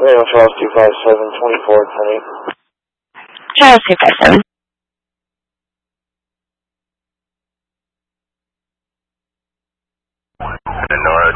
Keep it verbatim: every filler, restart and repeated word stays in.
Radio Charles two five seven, twenty-four ten eight. Charles two five seven. Nora